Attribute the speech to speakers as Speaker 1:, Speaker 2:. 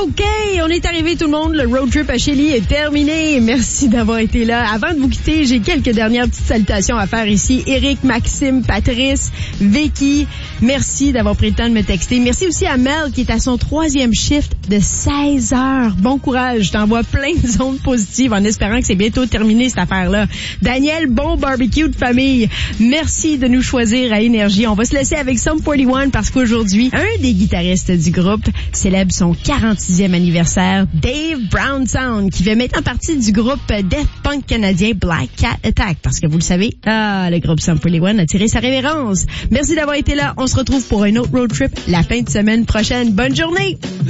Speaker 1: OK, on est arrivé tout le monde. Le road trip à Shelly est terminé. Merci d'avoir été là. Avant de vous quitter, j'ai quelques dernières petites salutations à faire ici. Eric, Maxime, Patrice, Vicky, merci d'avoir pris le temps de me texter. Merci aussi à Mel qui est à son 3e shift de 16 heures. Bon courage, je t'envoie plein de ondes positives en espérant que c'est bientôt terminé cette affaire-là. Daniel, bon barbecue de famille. Merci de nous choisir à Énergie. On va se laisser avec Sum 41 parce qu'aujourd'hui, un des guitaristes du groupe célèbre son 46e anniversaire, Dave Brownsound, qui fait maintenant partie du groupe death punk canadien Black Cat Attack. Parce que vous le savez, le groupe Sum 41 a tiré sa révérence. Merci d'avoir été là. On se retrouve pour un autre road trip la fin de semaine prochaine. Bonne journée!